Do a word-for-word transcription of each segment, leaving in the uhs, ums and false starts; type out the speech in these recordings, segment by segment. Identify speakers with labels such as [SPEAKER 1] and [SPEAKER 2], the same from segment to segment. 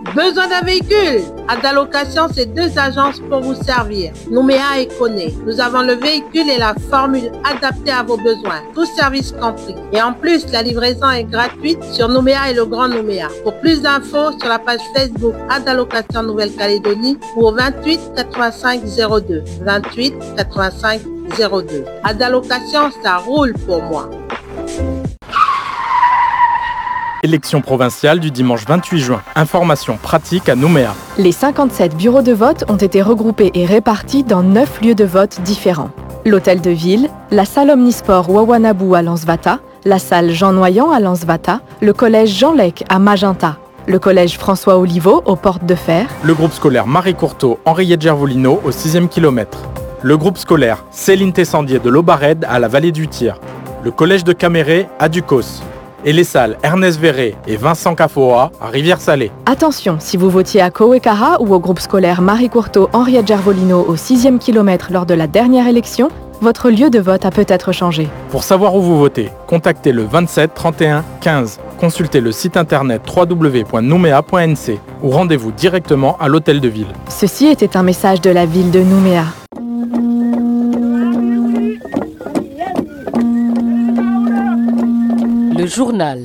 [SPEAKER 1] Besoin d'un véhicule? Adalocation, c'est deux agences pour vous servir. Nouméa et Koné. Nous avons le véhicule et la formule adaptée à vos besoins. Tout service compris. Et en plus, la livraison est gratuite sur Nouméa et le Grand Nouméa. Pour plus d'infos, sur la page Facebook Adalocation Nouvelle-Calédonie ou au vingt-huit quatre-vingt-cinq zéro deux. vingt-huit quatre-vingt-cinq zéro deux. Adalocation, ça roule pour moi.
[SPEAKER 2] Élection provinciale du dimanche vingt-huit juin. Information pratique à Nouméa.
[SPEAKER 3] Les cinquante-sept bureaux de vote ont été regroupés et répartis dans neuf lieux de vote différents. L'hôtel de ville, la salle omnisport Wawanabou à Lansvata, la salle Jean Noyant à Lansvata, le collège Jean Lec à Magenta, le collège François Oliveau aux Portes de Fer,
[SPEAKER 2] le groupe scolaire Marie Courteau Henriette Gervolino au sixième kilomètre, le groupe scolaire Céline Tessandier de l'Aubared à la vallée du Tir, le collège de Caméré à Ducos, et les salles Ernest Verret et Vincent Cafoa à Rivière-Salée.
[SPEAKER 3] Attention, si vous votiez à Kowekara ou au groupe scolaire Marie Courteau Henriette Gervolino au sixième kilomètre lors de la dernière élection, votre lieu de vote a peut-être changé.
[SPEAKER 2] Pour savoir où vous votez, contactez le vingt-sept trente et un quinze, consultez le site internet w w w point noumea point n c ou rendez-vous directement à l'hôtel de ville.
[SPEAKER 3] Ceci était un message de la ville de Nouméa.
[SPEAKER 4] Le journal.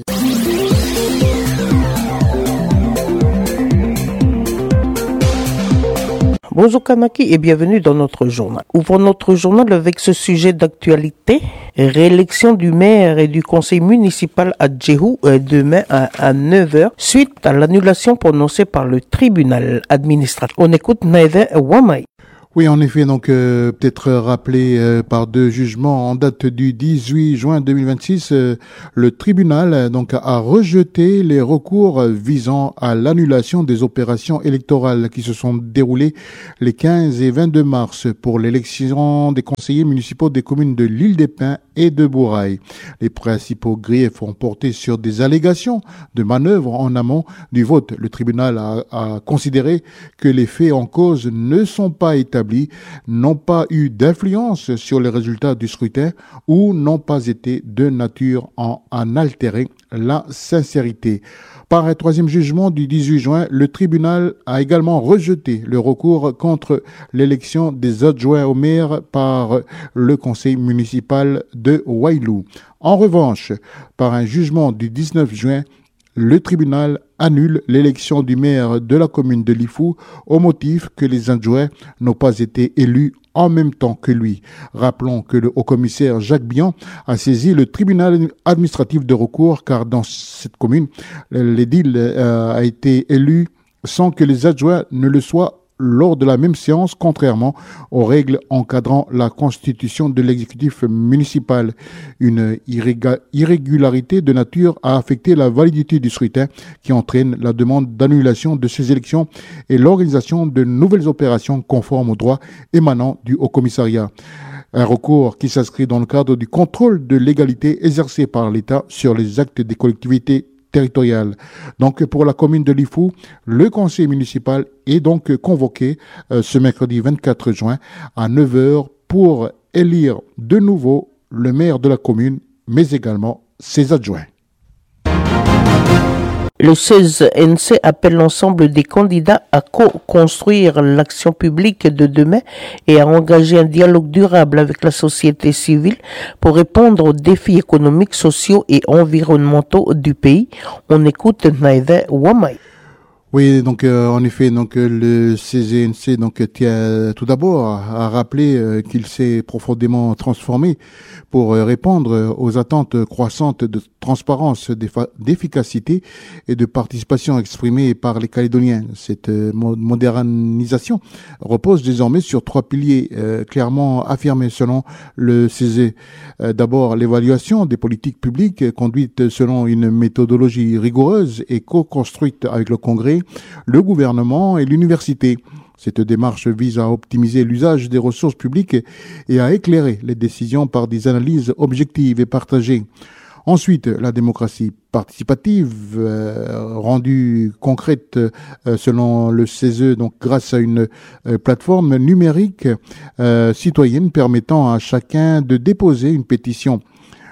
[SPEAKER 5] Bonjour Kanaki et bienvenue dans notre journal. Ouvrons notre journal avec ce sujet d'actualité. Réélection du maire et du conseil municipal à Djehou demain à, à neuf heures suite à l'annulation prononcée par le tribunal administratif. On écoute Naïve Wamai.
[SPEAKER 6] Oui, en effet, donc euh, peut-être rappelé euh, par deux jugements en date du dix-huit juin deux mille vingt-six, euh, le tribunal euh, donc a rejeté les recours visant à l'annulation des opérations électorales qui se sont déroulées les quinze et vingt-deux mars pour l'élection des conseillers municipaux des communes de l'Île des Pins et de Bourail. Les principaux griefs ont porté sur des allégations de manœuvres en amont du vote. Le tribunal a, a considéré que les faits en cause ne sont pas établis, n'ont pas eu d'influence sur les résultats du scrutin ou n'ont pas été de nature à en altérer la sincérité. Par un troisième jugement du dix-huit juin, le tribunal a également rejeté le recours contre l'élection des adjoints au maire par le conseil municipal de Wailou. En revanche, par un jugement du dix-neuf juin, le tribunal annule l'élection du maire de la commune de Lifou au motif que les adjoints n'ont pas été élus en même temps que lui. Rappelons que le haut-commissaire Jacques Bian a saisi le tribunal administratif de recours car dans cette commune, l'édile a été élu sans que les adjoints ne le soient lors de la même séance, contrairement aux règles encadrant la constitution de l'exécutif municipal. Une irréga- irrégularité de nature a affecté la validité du scrutin qui entraîne la demande d'annulation de ces élections et l'organisation de nouvelles opérations conformes aux droits émanant du Haut-Commissariat. Un recours qui s'inscrit dans le cadre du contrôle de légalité exercé par l'État sur les actes des collectivités territoriale. Donc pour la commune de Lifou, le conseil municipal est donc convoqué euh, ce mercredi vingt-quatre juin à neuf heures pour élire de nouveau le maire de la commune, mais également ses adjoints.
[SPEAKER 5] Le seize N C appelle l'ensemble des candidats à co-construire l'action publique de demain et à engager un dialogue durable avec la société civile pour répondre aux défis économiques, sociaux et environnementaux du pays. On écoute Naïve Wamai.
[SPEAKER 6] Oui, donc euh, en effet, donc euh, le C G N C donc tient tout d'abord à, à rappeler euh, qu'il s'est profondément transformé pour euh, répondre aux attentes croissantes de transparence, d'effa- d'efficacité et de participation exprimées par les Calédoniens. Cette euh, modernisation repose désormais sur trois piliers euh, clairement affirmés selon le C G. Euh, d'abord, l'évaluation des politiques publiques conduite selon une méthodologie rigoureuse et co-construite avec le Congrès, le gouvernement et l'université. Cette démarche vise à optimiser l'usage des ressources publiques et à éclairer les décisions par des analyses objectives et partagées. Ensuite, la démocratie participative euh, rendue concrète euh, selon le C E S E, donc grâce à une euh, plateforme numérique euh, citoyenne permettant à chacun de déposer une pétition.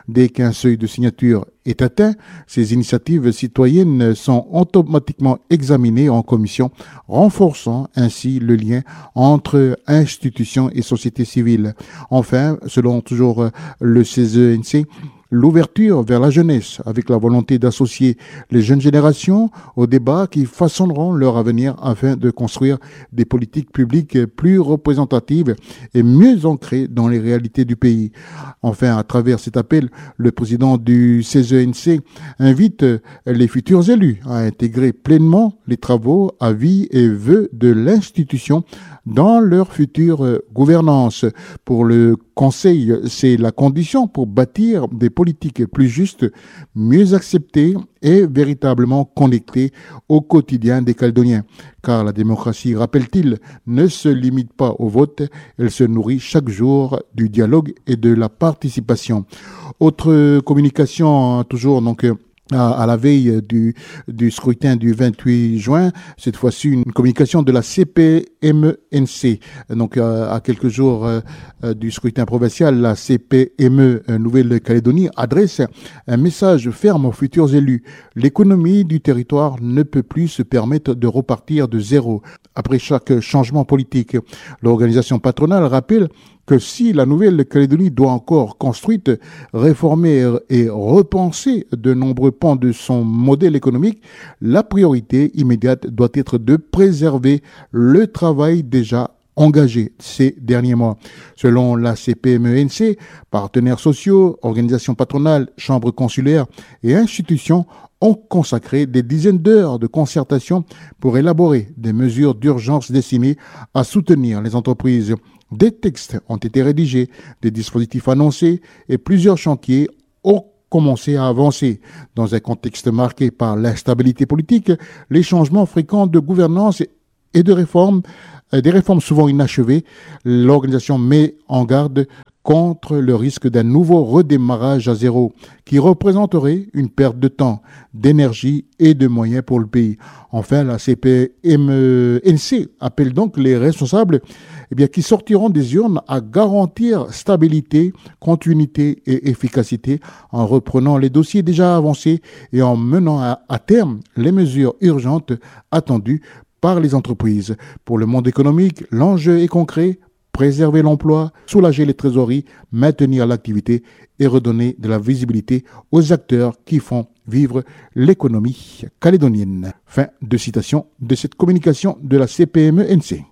[SPEAKER 6] Dès qu'un seuil de signature est atteint, ces initiatives citoyennes sont automatiquement examinées en commission, renforçant ainsi le lien entre institutions et société civile. Enfin, selon toujours le C E S E N C, l'ouverture vers la jeunesse, avec la volonté d'associer les jeunes générations aux débats qui façonneront leur avenir afin de construire des politiques publiques plus représentatives et mieux ancrées dans les réalités du pays. Enfin, à travers cet appel, le président du C E S E N C invite les futurs élus à intégrer pleinement les travaux, avis et vœux de l'institution dans leur future gouvernance. Pour le Conseil, c'est la condition pour bâtir des politiques plus justes, mieux acceptées et véritablement connectées au quotidien des Calédoniens. Car la démocratie, rappelle-t-il, ne se limite pas au vote, elle se nourrit chaque jour du dialogue et de la participation. Autre communication, toujours donc à la veille du, du scrutin du vingt-huit juin, cette fois-ci une communication de la C P M E N C. Donc à quelques jours du scrutin provincial, la C P M E Nouvelle-Calédonie adresse un message ferme aux futurs élus. L'économie du territoire ne peut plus se permettre de repartir de zéro. Après chaque changement politique, l'organisation patronale rappelle que si la Nouvelle-Calédonie doit encore construire, réformer et repenser de nombreux pans de son modèle économique, la priorité immédiate doit être de préserver le travail déjà engagé ces derniers mois. Selon la C P M E N C, partenaires sociaux, organisations patronales, chambres consulaires et institutions ont consacré des dizaines d'heures de concertation pour élaborer des mesures d'urgence destinées à soutenir les entreprises. Des textes ont été rédigés, des dispositifs annoncés et plusieurs chantiers ont commencé à avancer. Dans un contexte marqué par l'instabilité politique, les changements fréquents de gouvernance et de réformes, des réformes souvent inachevées, l'organisation met en garde contre le risque d'un nouveau redémarrage à zéro qui représenterait une perte de temps, d'énergie et de moyens pour le pays. Enfin, la C P M E N C appelle donc les responsables eh bien, qui sortiront des urnes à garantir stabilité, continuité et efficacité en reprenant les dossiers déjà avancés et en menant à, à terme les mesures urgentes attendues par les entreprises. Pour le monde économique, l'enjeu est concret: préserver l'emploi, soulager les trésoreries, maintenir l'activité et redonner de la visibilité aux acteurs qui font vivre l'économie calédonienne. Fin de citation de cette communication de la C P M E N C.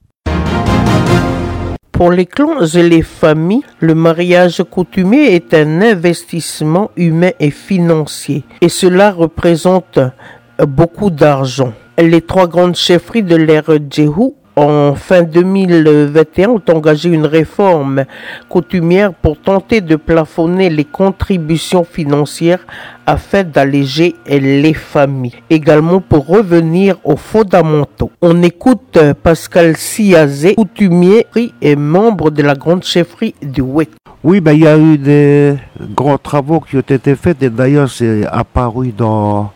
[SPEAKER 5] Pour les clans et les familles, le mariage coutumier est un investissement humain et financier, et cela représente beaucoup d'argent. Les trois grandes chefferies de l'ère Djehou en fin deux mille vingt et un ont engagé une réforme coutumière pour tenter de plafonner les contributions financières afin d'alléger les familles. Également pour revenir aux fondamentaux. On écoute Pascal Siazé, coutumier et membre de la grande chefferie du Wek.
[SPEAKER 4] Oui, ben, il y a eu des grands travaux qui ont été faits et d'ailleurs c'est apparu dans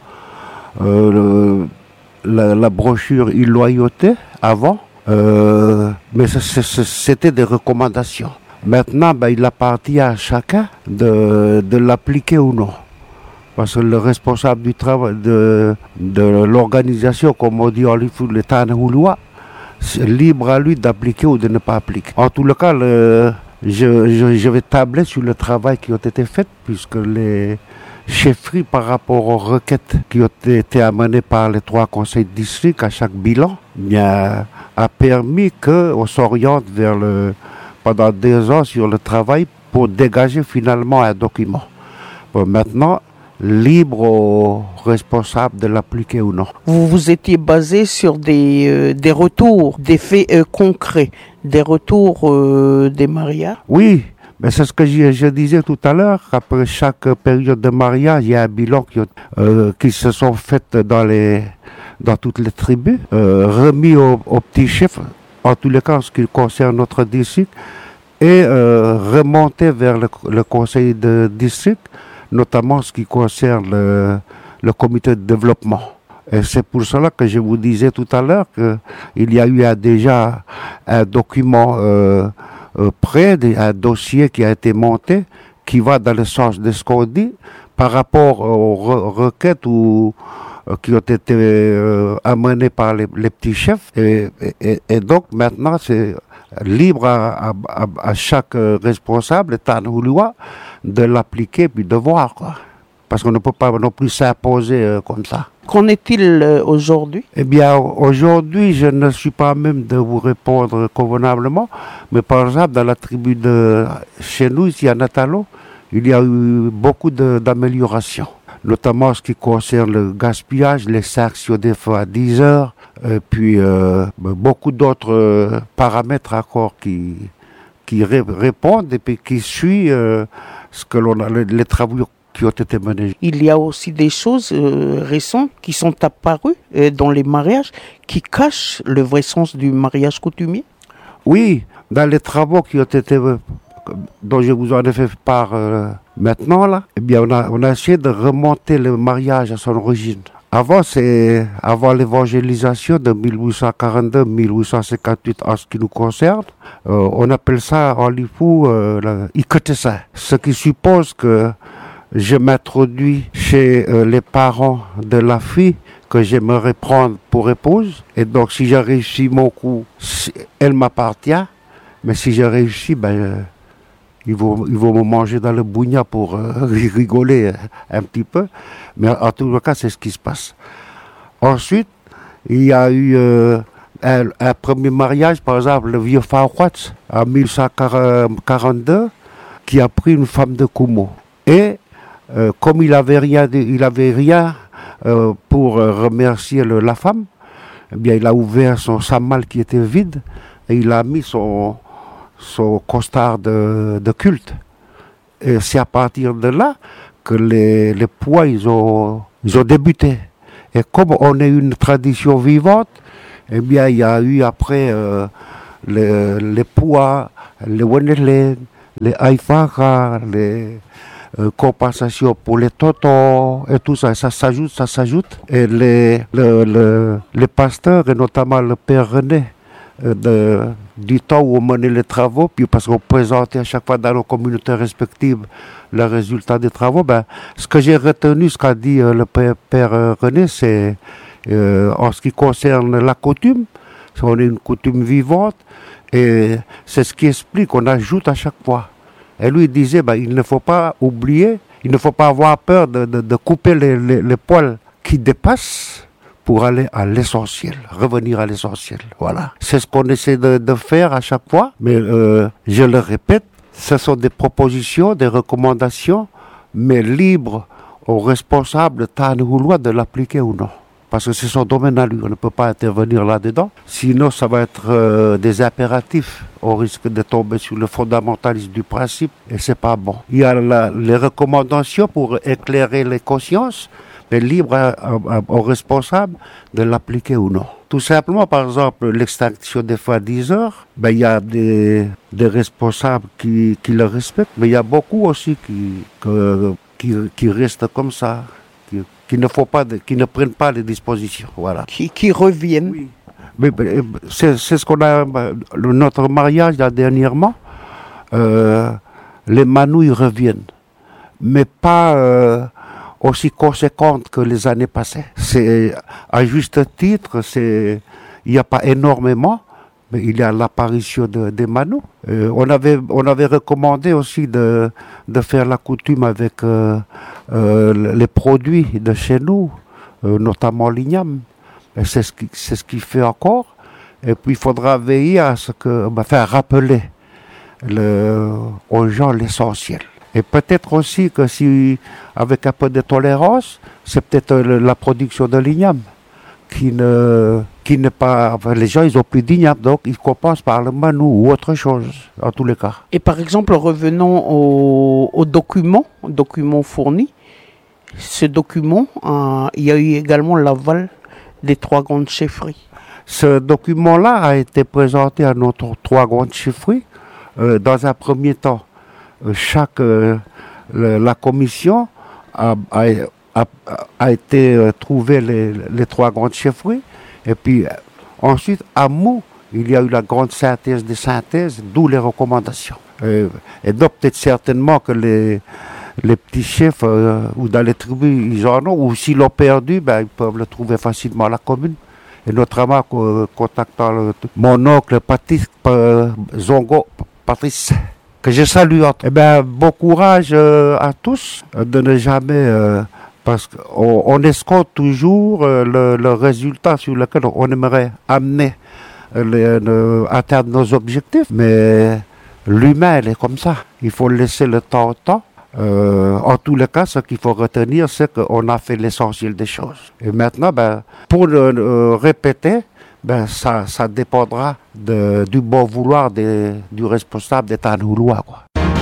[SPEAKER 4] euh, le, la, la brochure Illoyauté avant. Euh, mais c'était des recommandations. Maintenant, ben, il appartient à chacun de, de l'appliquer ou non. Parce que le responsable du travail, de, de l'organisation, comme on dit en Lifou, l'État Nahouloua, c'est libre à lui d'appliquer ou de ne pas appliquer. En tout le cas, le, je, je, je vais tabler sur le travail qui a été fait, puisque les chefferies, par rapport aux requêtes qui ont été amenées par les trois conseils de district à chaque bilan, bien, a permis qu'on s'oriente vers le, pendant deux ans sur le travail pour dégager finalement un document. Bon, maintenant, libre aux responsables de l'appliquer ou non.
[SPEAKER 5] Vous vous étiez basé sur des, euh, des retours, des faits euh, concrets, des retours euh, des mariages?
[SPEAKER 4] Oui, mais c'est ce que je, je disais tout à l'heure. Après chaque période de mariage, il y a un bilan qui, euh, qui se sont faits dans les dans toutes les tribus, euh, remis aux au petits chefs, en tous les cas en ce qui concerne notre district, et euh, remonté vers le, le conseil de district, notamment en ce qui concerne le, le comité de développement. Et c'est pour cela que je vous disais tout à l'heure qu'il y a eu un, déjà un document euh, euh, prêt, un dossier qui a été monté, qui va dans le sens de ce qu'on dit par rapport aux re- requêtes ou, euh, qui ont été euh, amenées par les, les petits chefs. Et, et, et donc maintenant, c'est libre à, à, à chaque responsable, Tanhouloua, de l'appliquer puis de voir, quoi. Parce qu'on ne peut pas non plus s'imposer euh, comme ça.
[SPEAKER 5] Qu'en est-il euh, aujourd'hui?
[SPEAKER 4] Eh bien, aujourd'hui, je ne suis pas même de vous répondre convenablement, mais par exemple, dans la tribu de chez nous, ici à Natalo, il y a eu beaucoup de, d'améliorations, notamment en ce qui concerne le gaspillage, les sections des fois à dix heures, et puis euh, beaucoup d'autres euh, paramètres encore qui, qui ré- répondent et puis qui suivent euh, ce que l'on a, les, les travaux qui ont été menés.
[SPEAKER 5] Il y a aussi des choses euh, récentes qui sont apparues euh, dans les mariages qui cachent le vrai sens du mariage coutumier.
[SPEAKER 4] Oui, dans les travaux qui ont été, euh, dont je vous en ai fait part euh, maintenant, là, eh bien, on a, on a essayé de remonter le mariage à son origine. Avant, c'est avant l'évangélisation de dix-huit cent quarante-deux à dix-huit cent cinquante-huit en ce qui nous concerne, euh, on appelle ça en Lifou euh, la Ikotesa, ce qui suppose que je m'introduis chez euh, les parents de la fille que j'aimerais prendre pour épouse. Et donc, si j'ai réussi mon coup, elle m'appartient. Mais si j'ai réussi, ben, euh, ils, vont, ils vont me manger dans le bougna pour euh, rigoler un petit peu. Mais en tout cas, c'est ce qui se passe. Ensuite, il y a eu euh, un, un premier mariage, par exemple, le vieux Farouatz, en dix-huit cent quarante-deux, qui a pris une femme de Kumo. Et Euh, comme il avait rien, il avait rien euh, pour euh, remercier le, la femme, eh bien il a ouvert son samal qui était vide et il a mis son, son costard de, de culte. Et c'est à partir de là que les, les poids ils ont, ils ont débuté. Et comme on est une tradition vivante, eh bien il y a eu après euh, les, les poids, les wenelen, les aifara, les Euh, compensation pour les tontons et tout ça, ça s'ajoute, ça s'ajoute. Et les, le, le, les pasteurs, et notamment le père René, euh, de, du temps où on menait les travaux, puis parce qu'on présentait à chaque fois dans nos communautés respectives le résultat des travaux, ben, ce que j'ai retenu, ce qu'a dit euh, le père, père euh, René, c'est euh, en ce qui concerne la coutume, on est une coutume vivante, et c'est ce qui explique qu'on ajoute à chaque fois. Et lui disait, ben, il ne faut pas oublier, il ne faut pas avoir peur de, de, de couper les, les, les poils qui dépassent pour aller à l'essentiel, revenir à l'essentiel. Voilà. C'est ce qu'on essaie de, de faire à chaque fois, mais euh, je le répète, ce sont des propositions, des recommandations, mais libres aux responsables tanhoulois de l'appliquer ou non. Parce que c'est son domaine à lui, on ne peut pas intervenir là-dedans. Sinon, ça va être euh, des impératifs. On risque de tomber sur le fondamentalisme du principe et c'est pas bon. Il y a la, les recommandations pour éclairer les consciences, mais libre à, à, aux responsables de l'appliquer ou non. Tout simplement, par exemple, l'extinction des fois à dix heures, ben, il y a des, des responsables qui, qui le respectent, mais il y a beaucoup aussi qui, que, qui, qui restent comme ça. Qui, qui ne faut pas, de, qui ne prennent pas les dispositions, voilà.
[SPEAKER 5] Qui, qui reviennent.
[SPEAKER 4] Oui. Mais, mais c'est, c'est ce qu'on a, notre mariage là dernièrement, euh, les manouilles reviennent, mais pas euh, aussi conséquentes que les années passées. C'est à juste titre, c'est, il n'y a pas énormément, mais il y a l'apparition de, des manous. Euh, on avait, on avait recommandé aussi de, de faire la coutume avec euh, euh, les produits de chez nous, euh, notamment l'igname. Et c'est ce qui, c'est ce qu'il fait encore. Et puis il faudra veiller à ce que, bah, faire rappeler le, aux gens l'essentiel. Et peut-être aussi que si, avec un peu de tolérance, c'est peut-être la production de l'igname qui ne, qui n'est pas, enfin, les gens ils ont plus d'igname, donc ils compensent par le manou ou autre chose, en tous les cas.
[SPEAKER 5] Et par exemple, revenons au, au document, document fourni. Ce document, euh, il y a eu également l'aval des trois grandes chefferies.
[SPEAKER 4] Ce document-là a été présenté à nos trois grandes chefferies. Euh, dans un premier temps, euh, chaque euh, le, la commission a, a, a, a été euh, trouver les, les trois grandes chefferies. Et puis euh, ensuite, à Mou, il y a eu la grande synthèse des synthèses, d'où les recommandations. Et, et donc peut-être certainement que les, les petits chefs euh, ou dans les tribus, ils en ont, ou s'ils l'ont perdu, ben, ils peuvent le trouver facilement à la commune. Et notamment euh, contactant le, mon oncle Patrice, euh, Zongo Patrice, que je salue. Eh ben, bon courage euh, à tous euh, de ne jamais... Euh, parce qu'on on escompte toujours euh, le, le résultat sur lequel on aimerait amener, euh, les, le, atteindre nos objectifs. Mais l'humain, elle est comme ça. Il faut laisser le temps au temps. Euh, en tous les cas, ce qu'il faut retenir, c'est qu'on a fait l'essentiel des choses. Et maintenant, ben, pour le euh, répéter, ben, ça, ça dépendra de, du bon vouloir des, du responsable d'État noulois, quoi.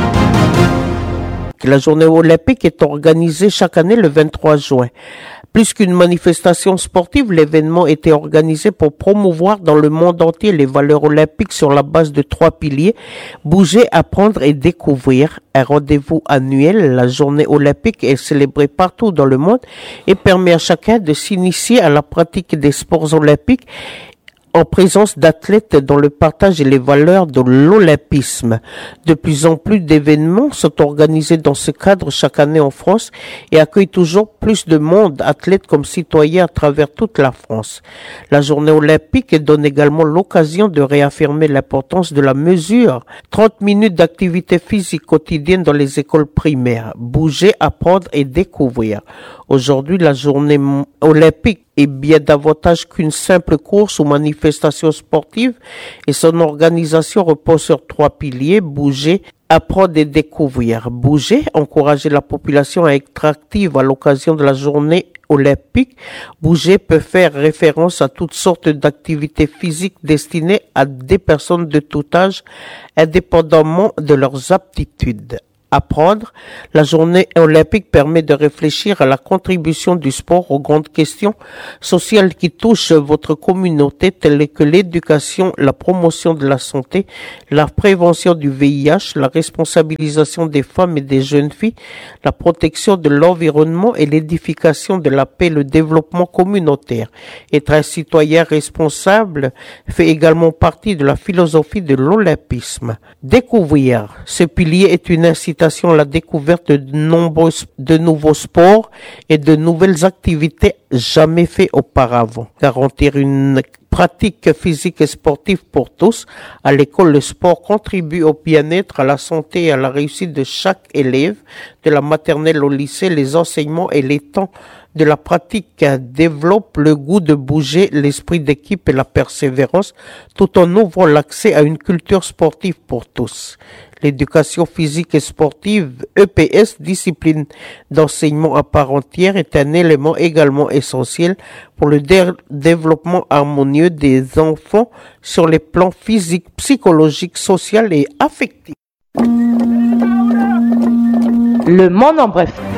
[SPEAKER 5] La journée olympique est organisée chaque année le vingt-trois juin. Plus qu'une manifestation sportive, l'événement était organisé pour promouvoir dans le monde entier les valeurs olympiques sur la base de trois piliers: bouger, apprendre et découvrir. Un rendez-vous annuel, la journée olympique est célébrée partout dans le monde et permet à chacun de s'initier à la pratique des sports olympiques en présence d'athlètes dont le partage et les valeurs de l'olympisme. De plus en plus d'événements sont organisés dans ce cadre chaque année en France et accueillent toujours plus de monde, athlètes comme citoyens à travers toute la France. La journée olympique donne également l'occasion de réaffirmer l'importance de la mesure. trente minutes d'activité physique quotidienne dans les écoles primaires. Bouger, apprendre et découvrir. Aujourd'hui, la journée olympique est bien davantage qu'une simple course ou manifestation sportive et son organisation repose sur trois piliers: bouger, apprendre et découvrir. Bouger, encourager la population à être active à l'occasion de la journée olympique. Bouger peut faire référence à toutes sortes d'activités physiques destinées à des personnes de tout âge, indépendamment de leurs aptitudes. Apprendre, la journée olympique permet de réfléchir à la contribution du sport aux grandes questions sociales qui touchent votre communauté, telles que l'éducation, la promotion de la santé, la prévention du V I H, la responsabilisation des femmes et des jeunes filles, la protection de l'environnement et l'édification de la paix et le développement communautaire. Être un citoyen responsable fait également partie de la philosophie de l'olympisme. Découvrir, ce pilier est une incitation à la découverte de nombreux, de nouveaux sports et de nouvelles activités jamais faites auparavant. Garantir une pratique physique et sportive pour tous. À l'école, le sport contribue au bien-être, à la santé et à la réussite de chaque élève, de la maternelle au lycée. Les enseignements et les temps de la pratique développent le goût de bouger, l'esprit d'équipe et la persévérance, tout en ouvrant l'accès à une culture sportive pour tous. L'éducation physique et sportive, E P S, discipline d'enseignement à part entière, est un élément également essentiel pour le dé- développement harmonieux des enfants sur les plans physiques, psychologiques, social et affectifs.
[SPEAKER 3] Le monde en bref.